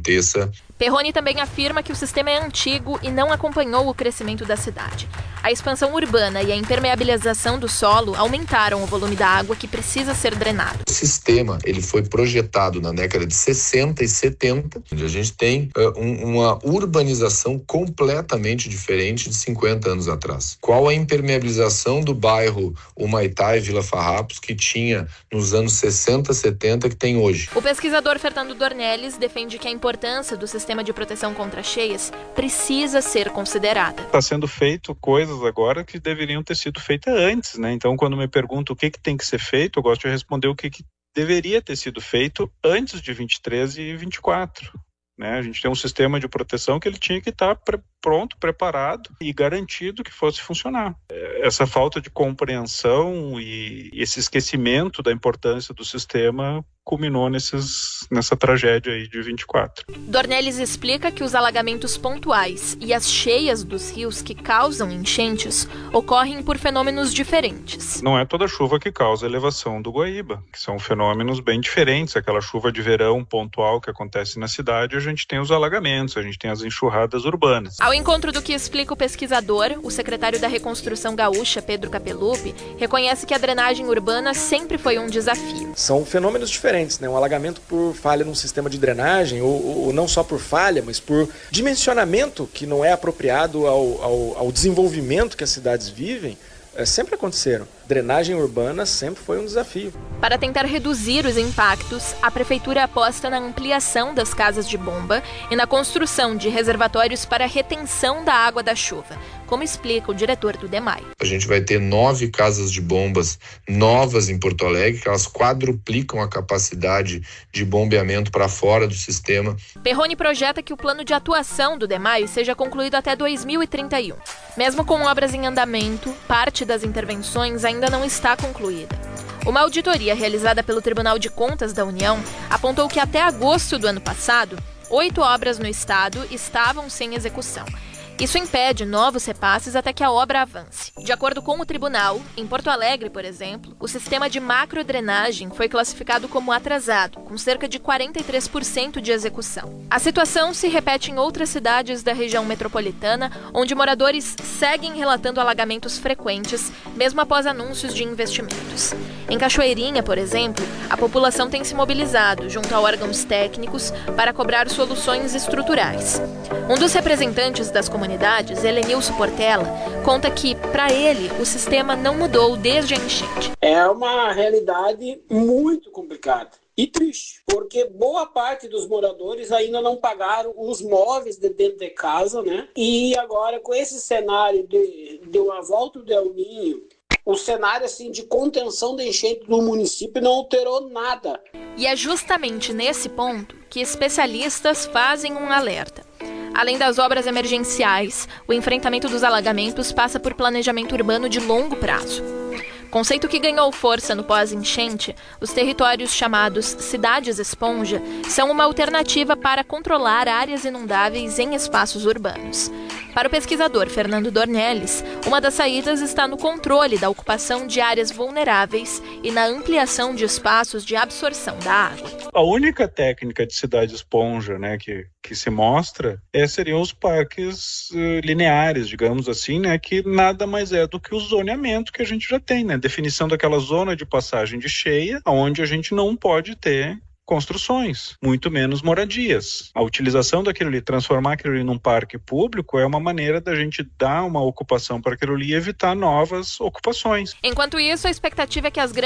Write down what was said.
aconteça. Perrone também afirma que o sistema é antigo e não acompanhou o crescimento da cidade. A expansão urbana e a impermeabilização do solo aumentaram o volume da água que precisa ser drenado. O sistema ele foi projetado na década de 60 e 70, onde a gente tem uma urbanização completamente diferente de 50 anos atrás. Qual a impermeabilização do bairro Humaitá e Vila Farrapos que tinha nos anos 60, 70 que tem hoje? O pesquisador Fernando Dornelles defende que a importância do sistema de proteção contra cheias precisa ser considerada. Está sendo feito coisas agora que deveriam ter sido feitas antes, né? Então, quando me perguntam o que tem que ser feito, eu gosto de responder o que deveria ter sido feito antes de 23 e 24. Né? A gente tem um sistema de proteção que ele tinha que estar pronto, preparado e garantido que fosse funcionar. Essa falta de compreensão e esse esquecimento da importância do sistema culminou nessa tragédia aí de 24. Dornelles explica que os alagamentos pontuais e as cheias dos rios que causam enchentes ocorrem por fenômenos diferentes. Não é toda chuva que causa elevação do Guaíba, que são fenômenos bem diferentes. Aquela chuva de verão pontual que acontece na cidade, a gente tem os alagamentos, a gente tem as enxurradas urbanas. Ao encontro do que explica o pesquisador, o secretário da Reconstrução Gaúcha, Pedro Capellupi, reconhece que a drenagem urbana sempre foi um desafio. São fenômenos diferentes, né? Um alagamento por falha num sistema de drenagem, ou não só por falha, mas por dimensionamento que não é apropriado ao desenvolvimento que as cidades vivem, sempre aconteceram. Drenagem urbana sempre foi um desafio. Para tentar reduzir os impactos, a Prefeitura aposta na ampliação das casas de bomba e na construção de reservatórios para retenção da água da chuva, como explica o diretor do DEMAI. A gente vai ter 9 casas de bombas novas em Porto Alegre, que elas quadruplicam a capacidade de bombeamento para fora do sistema. Perrone projeta que o plano de atuação do DEMAI seja concluído até 2031. Mesmo com obras em andamento, parte das intervenções ainda não está concluída. Uma auditoria realizada pelo Tribunal de Contas da União apontou que até agosto do ano passado, 8 obras no estado estavam sem execução. Isso impede novos repasses até que a obra avance. De acordo com o tribunal, em Porto Alegre, por exemplo, o sistema de macrodrenagem foi classificado como atrasado, com cerca de 43% de execução. A situação se repete em outras cidades da região metropolitana, onde moradores seguem relatando alagamentos frequentes, mesmo após anúncios de investimentos. Em Cachoeirinha, por exemplo, a população tem se mobilizado junto a órgãos técnicos para cobrar soluções estruturais. Um dos representantes das comunidades, Helenilson Portela, conta que, para ele, o sistema não mudou desde a enchente. É uma realidade muito complicada e triste, porque boa parte dos moradores ainda não pagaram os móveis de dentro de casa, né? E agora, com esse cenário de uma volta do El Niño, o cenário assim, de contenção da enchente do município não alterou nada. E é justamente nesse ponto que especialistas fazem um alerta. Além das obras emergenciais, o enfrentamento dos alagamentos passa por planejamento urbano de longo prazo. Conceito que ganhou força no pós-enchente, os territórios chamados cidades esponja são uma alternativa para controlar áreas inundáveis em espaços urbanos. Para o pesquisador Fernando Dornelles, uma das saídas está no controle da ocupação de áreas vulneráveis e na ampliação de espaços de absorção da água. A única técnica de cidade esponja, né, que se mostra seriam os parques lineares, digamos assim, né, que nada mais é do que o zoneamento que a gente já tem, né, definição daquela zona de passagem de cheia, onde a gente não pode ter construções, muito menos moradias. A utilização daquilo ali, transformar aquilo ali num parque público é uma maneira da gente dar uma ocupação para aquilo ali e evitar novas ocupações. Enquanto isso, a expectativa é que as